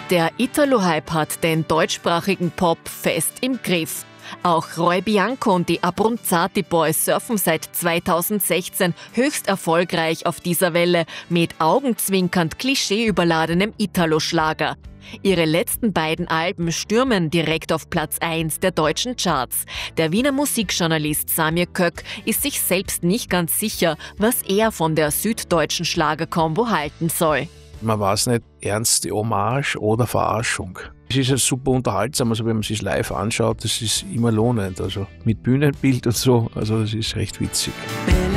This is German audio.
Der Italo-Hype hat den deutschsprachigen Pop fest im Griff. Auch Roy Bianco und die Abronzati Boys surfen seit 2016 höchst erfolgreich auf dieser Welle mit augenzwinkernd klischeeüberladenem Italo-Schlager. Ihre letzten beiden Alben stürmen direkt auf Platz 1 der deutschen Charts. Der Wiener Musikjournalist Samir Kök ist sich selbst nicht ganz sicher, was er von der süddeutschen Schlagerkombo halten soll. Man weiß nicht, ernste Hommage oder Verarschung. Es ist ja super unterhaltsam, also wenn man sich live anschaut, das ist immer lohnend. Also mit Bühnenbild und so, also das ist recht witzig.